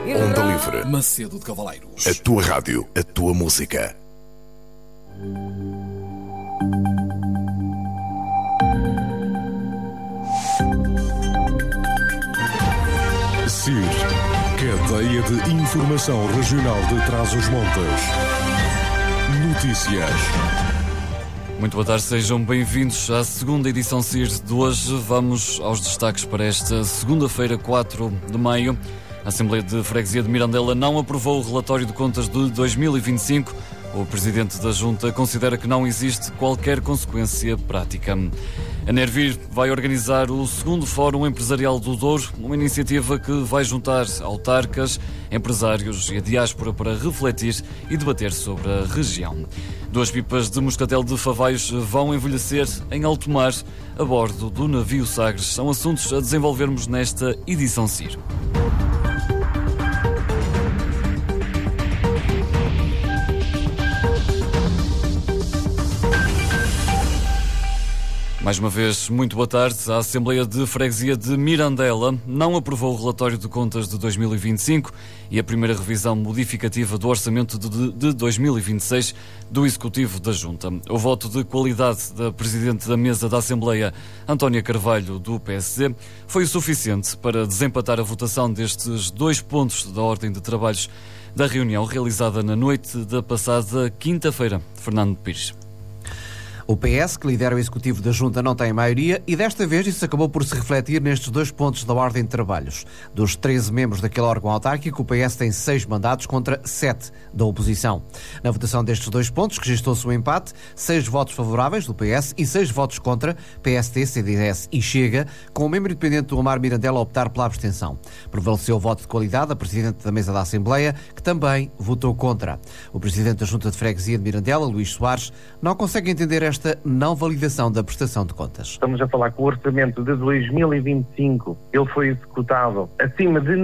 Onda Livre. Macedo de Cavaleiros. A tua rádio, a tua música. CIR, cadeia de informação regional de Trás-os-Montes. Notícias. Muito boa tarde, sejam bem-vindos à segunda edição CIR de hoje. Vamos aos destaques para esta segunda-feira, 4 de maio. A Assembleia de Freguesia de Mirandela não aprovou o relatório de contas de 2025. O Presidente da Junta considera que não existe qualquer consequência prática. A Nervir vai organizar o segundo Fórum Empresarial do Douro, uma iniciativa que vai juntar autarcas, empresários e a diáspora para refletir e debater sobre a região. 2 pipas de moscatel de Favaios vão envelhecer em alto mar a bordo do navio Sagres. São assuntos a desenvolvermos nesta edição CIR. Mais uma vez, muito boa tarde. A Assembleia de Freguesia de Mirandela não aprovou o relatório de contas de 2025 e a primeira revisão modificativa do orçamento de 2026 do Executivo da Junta. O voto de qualidade da Presidente da Mesa da Assembleia, Antónia Carvalho, do PSD, foi o suficiente para desempatar a votação destes 2 pontos da ordem de trabalhos da reunião realizada na noite da passada quinta-feira. Fernando Pires. O PS, que lidera o Executivo da Junta, não tem maioria e desta vez isso acabou por se refletir nestes 2 pontos da ordem de trabalhos. Dos 13 membros daquele órgão autárquico, o PS tem 6 mandatos contra 7 da oposição. Na votação destes 2 pontos, registou-se um empate, 6 votos favoráveis do PS e 6 votos contra, PST, CDS e Chega, com o membro independente do Amar Mirandela a optar pela abstenção. Prevaleceu o voto de qualidade da Presidente da Mesa da Assembleia, que também votou contra. O Presidente da Junta de Freguesia de Mirandela, Luís Soares, não consegue entender esta não validação da prestação de contas. Estamos a falar que o orçamento de 2025 ele foi executado acima de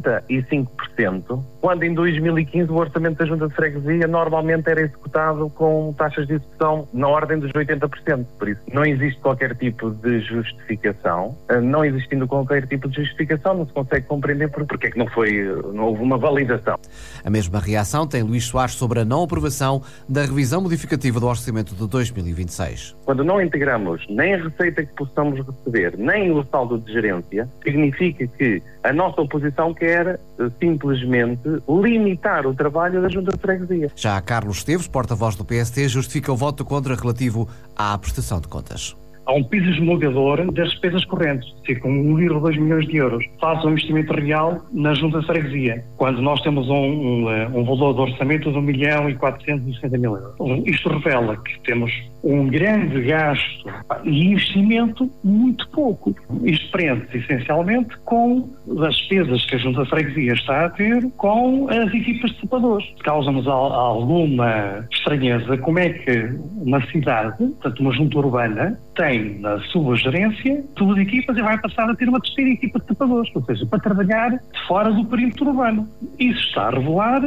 95%, quando em 2015 o orçamento da Junta de Freguesia normalmente era executado com taxas de execução na ordem dos 80%. Por isso, não existe qualquer tipo de justificação. Não existindo qualquer tipo de justificação, não se consegue compreender porque é que não houve uma validação. A mesma reação tem Luís Soares sobre a não aprovação da revisão modificativa do orçamento de 2026. Quando não integramos nem a receita que possamos receber, nem o saldo de gerência, significa que a nossa oposição quer simplesmente limitar o trabalho da Junta de Freguesia. Já Carlos Esteves, porta-voz do PST, justifica o voto contra relativo à prestação de contas. Há um piso esmagador das despesas correntes, cerca de 1,2 milhões de euros, face ao investimento real na Junta de Freguesia, quando nós temos um valor de orçamento de 1.460.000 euros. Isto revela que temos um grande gasto e investimento muito pouco. Isto prende-se essencialmente com as despesas que a Junta de Freguesia está a ter com as equipas de sapadores. Causa-nos alguma estranheza como é que uma cidade, portanto uma junta urbana, tem na sua gerência 2 equipas e vai passar a ter uma terceira equipa de sapadores, ou seja, para trabalhar fora do perímetro urbano. Isso está a revelar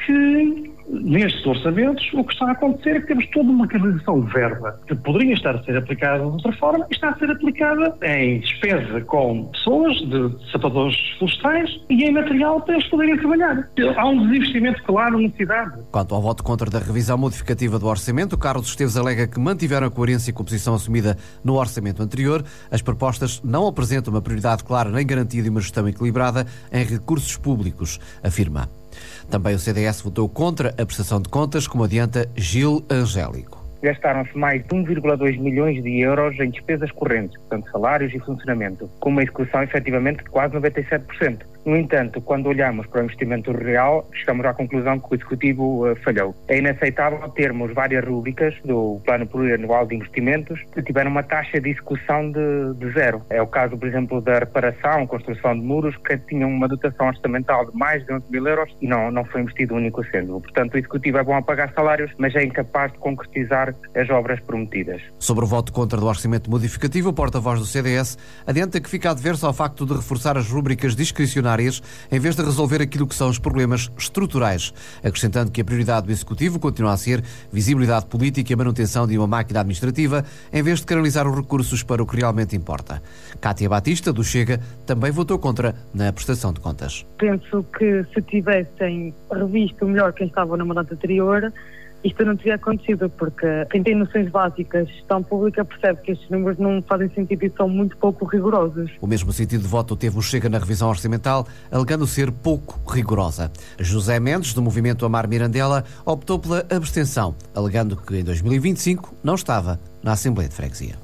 que nestes orçamentos o que está a acontecer é que temos toda uma canalização de verba que poderia estar a ser aplicada de outra forma e está a ser aplicada em despesa com pessoas, de sapadores florestais e em material para eles poderem trabalhar. Há um desinvestimento claro na cidade. Quanto ao voto contra da revisão modificativa do orçamento, Carlos Esteves alega que mantiveram a coerência com a posição assumida no orçamento anterior. As propostas não apresentam uma prioridade clara nem garantia de uma gestão equilibrada em recursos públicos, afirma. Também o CDS votou contra a prestação de contas, como adianta Gil Angélico. Gastaram-se mais de 1,2 milhões de euros em despesas correntes, portanto salários e funcionamento, com uma execução efetivamente de quase 97%. No entanto, quando olhamos para o investimento real, chegamos à conclusão que o Executivo falhou. É inaceitável termos várias rúbricas do Plano Plurianual de Investimentos que tiveram uma taxa de execução de 0. É o caso, por exemplo, da reparação, construção de muros, que tinham uma dotação orçamental de mais de 11.000 euros e não foi investido um único cêntimo. Portanto, o Executivo é bom a pagar salários, mas é incapaz de concretizar as obras prometidas. Sobre o voto contra do orçamento modificativo, o porta-voz do CDS adianta que fica adverso ao facto de reforçar as rúbricas discricionárias áreas, em vez de resolver aquilo que são os problemas estruturais, acrescentando que a prioridade do Executivo continua a ser visibilidade política e a manutenção de uma máquina administrativa, em vez de canalizar os recursos para o que realmente importa. Cátia Batista, do Chega, também votou contra na prestação de contas. Penso que se tivessem revisto melhor quem estava no mandato anterior, isto não teria acontecido, porque quem tem noções básicas de gestão pública percebe que estes números não fazem sentido e são muito pouco rigorosos. O mesmo sentido de voto teve o Chega na revisão orçamental, alegando ser pouco rigorosa. José Mendes, do movimento Amar Mirandela, optou pela abstenção, alegando que em 2025 não estava na Assembleia de Freguesia.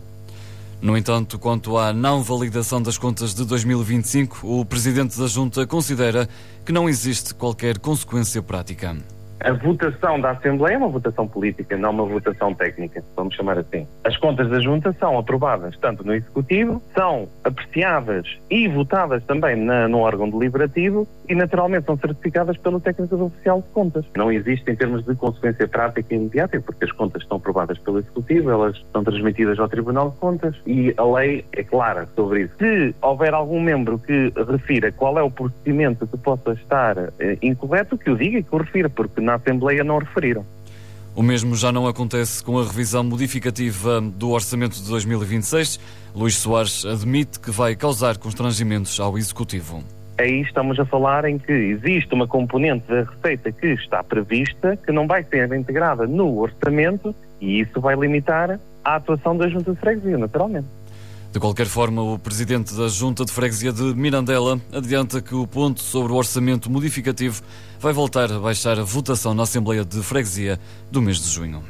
No entanto, quanto à não validação das contas de 2025, o Presidente da Junta considera que não existe qualquer consequência prática. A votação da Assembleia é uma votação política, não uma votação técnica, vamos chamar assim. As contas da Junta são aprovadas tanto no Executivo, são apreciadas e votadas também no órgão deliberativo e naturalmente são certificadas pelo técnico oficial de contas. Não existe em termos de consequência prática imediata, porque as contas estão aprovadas pelo Executivo, elas são transmitidas ao Tribunal de Contas e a lei é clara sobre isso. Se houver algum membro que refira qual é o procedimento que possa estar incorreto, que o diga e que o refira, porque na Assembleia não o referiram. O mesmo já não acontece com a revisão modificativa do Orçamento de 2026. Luís Soares admite que vai causar constrangimentos ao Executivo. Aí estamos a falar em que existe uma componente da receita que está prevista, que não vai ser integrada no orçamento e isso vai limitar a atuação da Junta de Freguesia, naturalmente. De qualquer forma, o Presidente da Junta de Freguesia de Mirandela adianta que o ponto sobre o orçamento modificativo vai voltar a baixar a votação na Assembleia de Freguesia do mês de junho.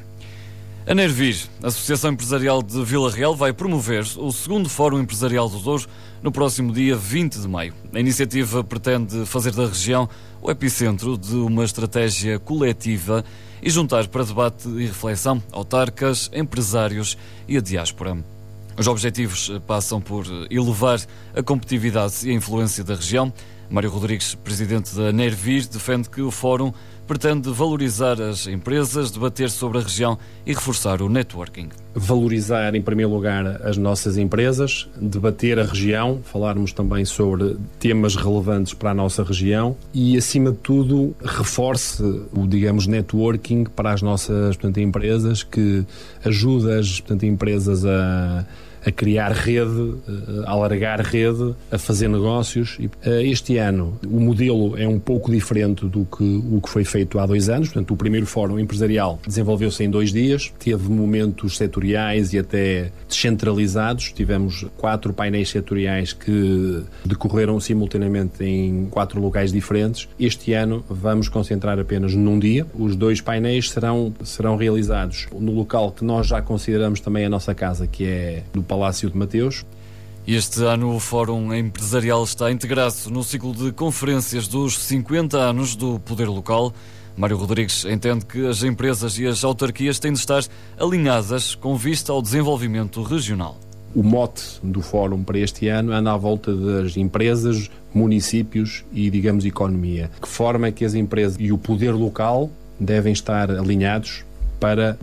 A Nervir, a Associação Empresarial de Vila Real, vai promover o segundo Fórum Empresarial do Douro no próximo dia 20 de maio. A iniciativa pretende fazer da região o epicentro de uma estratégia coletiva e juntar para debate e reflexão autarcas, empresários e a diáspora. Os objetivos passam por elevar a competitividade e a influência da região. Mário Rodrigues, presidente da Nervir, defende que o fórum pretende valorizar as empresas, debater sobre a região e reforçar o networking. Valorizar, em primeiro lugar, as nossas empresas, debater a região, falarmos também sobre temas relevantes para a nossa região e, acima de tudo, reforce o, networking para as nossas, empresas, que ajuda as, empresas a criar rede, a alargar rede, a fazer negócios. Este ano o modelo é um pouco diferente do que o que foi feito há 2 anos. Portanto, o primeiro fórum empresarial desenvolveu-se em 2 dias, teve momentos setoriais e até descentralizados. Tivemos 4 painéis setoriais que decorreram simultaneamente em 4 locais diferentes. Este ano vamos concentrar apenas num dia. Os 2 painéis serão realizados no local que nós já consideramos também a nossa casa, que é no Palácio de Mateus. Este ano o Fórum Empresarial está integrado no ciclo de conferências dos 50 anos do Poder Local. Mário Rodrigues entende que as empresas e as autarquias têm de estar alinhadas com vista ao desenvolvimento regional. O mote do Fórum para este ano anda à volta das empresas, municípios e, economia. De que forma é que as empresas e o poder local devem estar alinhados para,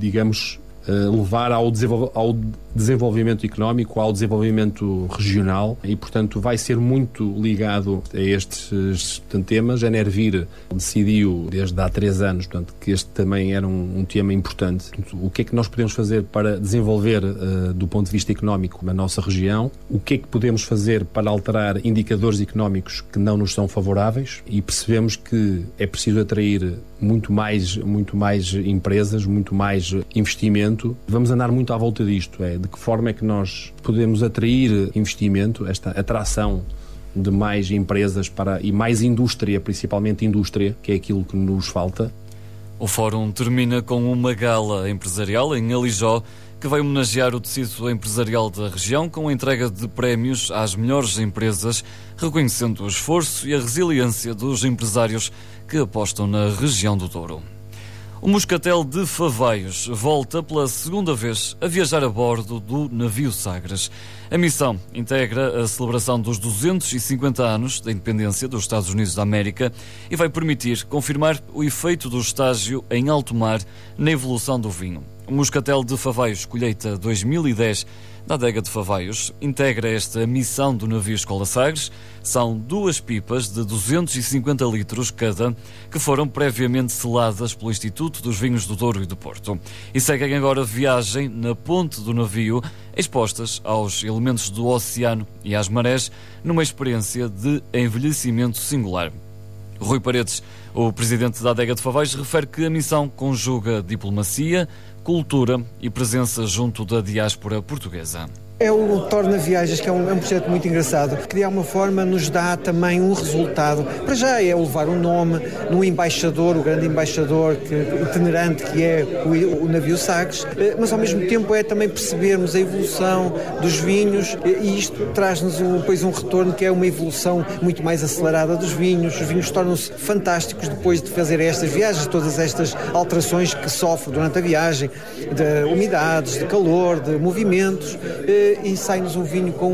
levar ao desenvolvimento económico, ao desenvolvimento regional e, portanto, vai ser muito ligado a estes temas. A Nervir decidiu, desde há 3 anos, que este também era um tema importante. O que é que nós podemos fazer para desenvolver, do ponto de vista económico, a nossa região? O que é que podemos fazer para alterar indicadores económicos que não nos são favoráveis? E percebemos que é preciso atrair muito mais empresas, muito mais investimento. Vamos andar muito à volta disto, de que forma é que nós podemos atrair investimento, esta atração de mais empresas e mais indústria, principalmente indústria, que é aquilo que nos falta. O Fórum termina com uma gala empresarial em Alijó, que vai homenagear o tecido empresarial da região com a entrega de prémios às melhores empresas, reconhecendo o esforço e a resiliência dos empresários que apostam na região do Douro. O Moscatel de Favaios volta pela 2ª vez a viajar a bordo do navio Sagres. A missão integra a celebração dos 250 anos da independência dos Estados Unidos da América e vai permitir confirmar o efeito do estágio em alto mar na evolução do vinho. Moscatel de Favaios, colheita 2010 da adega de Favaios, integra esta missão do navio Escola Sagres. São 2 pipas de 250 litros cada, que foram previamente seladas pelo Instituto dos Vinhos do Douro e do Porto. E seguem agora viagem na ponte do navio, expostas aos elementos do oceano e às marés, numa experiência de envelhecimento singular. Rui Paredes, o presidente da adega de Favaios, refere que a missão conjuga diplomacia, cultura e presença junto da diáspora portuguesa. É o Torna Viagens, que é um projeto muito engraçado, que de alguma forma nos dá também um resultado. Para já é levar o nome do embaixador, o grande embaixador itinerante que é o navio Sagres, mas ao mesmo tempo é também percebermos a evolução dos vinhos, e isto traz-nos depois um retorno que é uma evolução muito mais acelerada dos vinhos. Os vinhos tornam-se fantásticos depois de fazer estas viagens, todas estas alterações que sofre durante a viagem, de umidades, de calor, de movimentos, e sai-nos um vinho com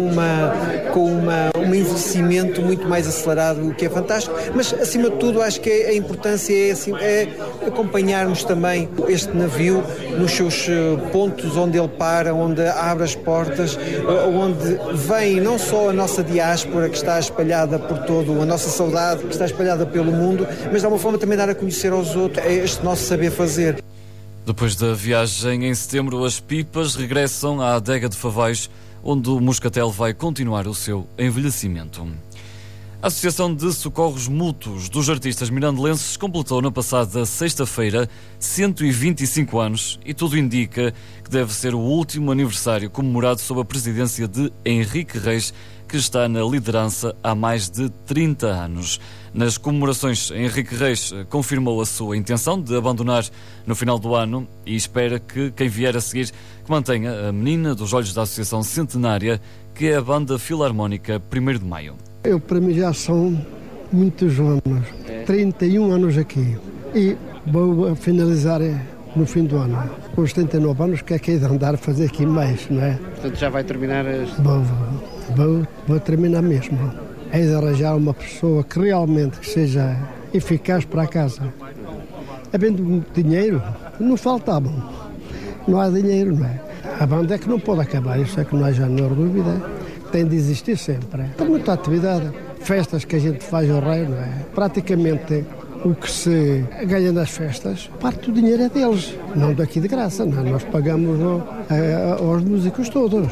um envelhecimento muito mais acelerado, o que é fantástico. Mas, acima de tudo, acho que a importância é acompanharmos também este navio nos seus pontos onde ele para, onde abre as portas, onde vem não só a nossa diáspora que está espalhada por todo, a nossa saudade que está espalhada pelo mundo, mas de alguma forma também dar a conhecer aos outros este nosso saber fazer. Depois da viagem em setembro, as pipas regressam à adega de Favaios, onde o Moscatel vai continuar o seu envelhecimento. A Associação de Socorros Mútuos dos Artistas Mirandelenses completou na passada sexta-feira 125 anos e tudo indica que deve ser o último aniversário comemorado sob a presidência de Henrique Reis, que está na liderança há mais de 30 anos. Nas comemorações, Henrique Reis confirmou a sua intenção de abandonar no final do ano e espera que quem vier a seguir que mantenha a menina dos olhos da Associação Centenária, que é a Banda Filarmónica 1º de Maio. Para mim já são muitos anos, 31 anos aqui, e vou finalizar no fim do ano. Com os 39 anos, que é que é de andar a fazer aqui mais, não é? Portanto, já vai terminar as... Vou terminar mesmo. É de arranjar uma pessoa que realmente seja eficaz para a casa. Havendo dinheiro, não faltava. Não há dinheiro, não é? A banda é que não pode acabar, isso é que não há já a menor dúvida. Tem de existir sempre. Tem muita atividade, festas que a gente faz ao rei, não é? Praticamente o que se ganha nas festas, parte do dinheiro é deles, não daqui de graça, não é? Nós pagamos aos músicos todos.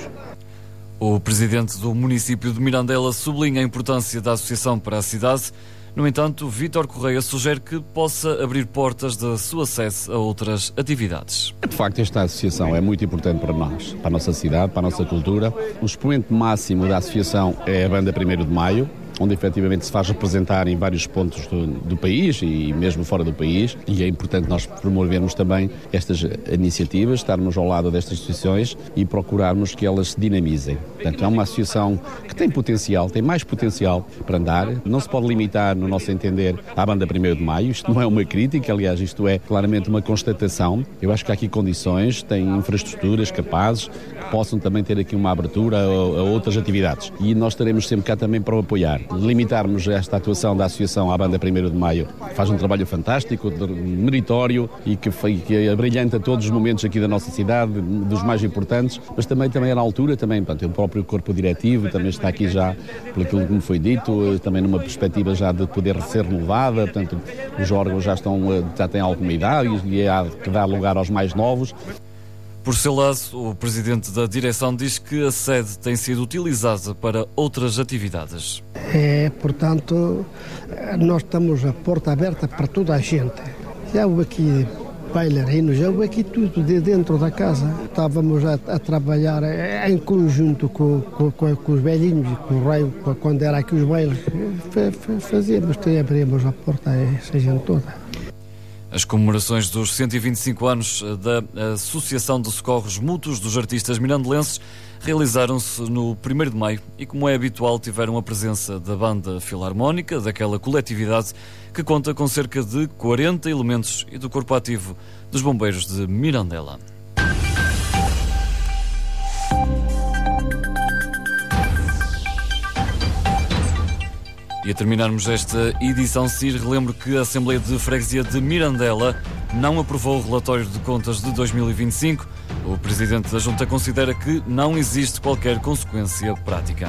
O presidente do município de Mirandela sublinha a importância da associação para a cidade. No entanto, Vítor Correia sugere que possa abrir portas da sua sede a outras atividades. De facto, esta associação é muito importante para nós, para a nossa cidade, para a nossa cultura. O expoente máximo da associação é a Banda 1º de Maio, onde efetivamente se faz representar em vários pontos do país e mesmo fora do país, e é importante nós promovermos também estas iniciativas, estarmos ao lado destas associações e procurarmos que elas se dinamizem. Portanto, é uma associação que tem potencial, tem mais potencial para andar, não se pode limitar, no nosso entender, à Banda 1º de Maio, isto não é uma crítica, aliás, isto é claramente uma constatação. Eu acho que há aqui condições, tem infraestruturas capazes, que possam também ter aqui uma abertura a outras atividades, e nós estaremos sempre cá também para o apoiar. Limitarmos esta atuação da associação à Banda 1º de Maio faz um trabalho fantástico, meritório e que abrilhanta todos os momentos aqui da nossa cidade, dos mais importantes, mas também é na altura, também, portanto, o próprio corpo diretivo também está aqui já, por aquilo que me foi dito, também numa perspectiva já de poder ser renovada, portanto, os órgãos já têm alguma idade e há que dar lugar aos mais novos. Por seu lado, o presidente da direção diz que a sede tem sido utilizada para outras atividades. Portanto, nós estamos a porta aberta para toda a gente. Já houve aqui bailarinos, já houve aqui tudo de dentro da casa. Estávamos a trabalhar em conjunto com os velhinhos e com o rei, quando era aqui os bailes. Fazíamos, abríamos a porta a essa gente toda. As comemorações dos 125 anos da Associação de Socorros Mútuos dos Artistas Mirandelenses realizaram-se no 1º de Maio e, como é habitual, tiveram a presença da Banda Filarmónica, daquela coletividade que conta com cerca de 40 elementos, e do Corpo Ativo dos Bombeiros de Mirandela. E a terminarmos esta edição CIR, relembro que a Assembleia de Freguesia de Mirandela não aprovou o relatório de contas de 2025. O Presidente da Junta considera que não existe qualquer consequência prática.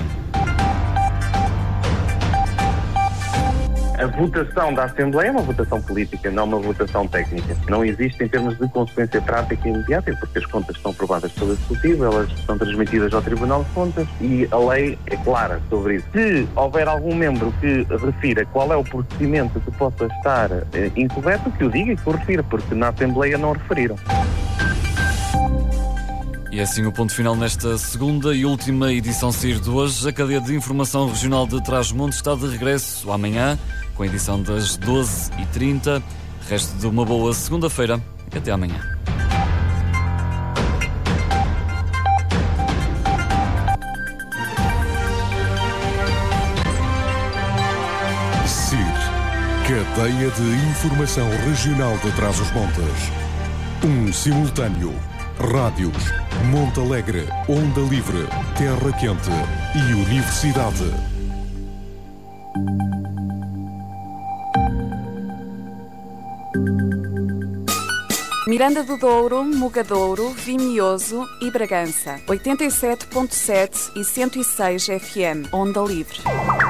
A votação da Assembleia é uma votação política, não uma votação técnica. Não existe em termos de consequência prática imediata, porque as contas estão aprovadas pelo Executivo, elas são transmitidas ao Tribunal de Contas e a lei é clara sobre isso. Se houver algum membro que refira qual é o procedimento que possa estar incorreto, que o diga e que o refira, porque na Assembleia não referiram. E é assim o ponto final nesta segunda e última edição CIR de hoje. A cadeia de informação regional de Trás-os-Montes está de regresso amanhã, com a edição das 12h30. Resto de uma boa segunda-feira e até amanhã. CIR, cadeia de informação regional de Trás-os-Montes. Simultâneo. Rádios, Monte Alegre, Onda Livre, Terra Quente e Universidade. Miranda do Douro, Mugadouro, Vimioso e Bragança. 87.7 e 106 FM, Onda Livre.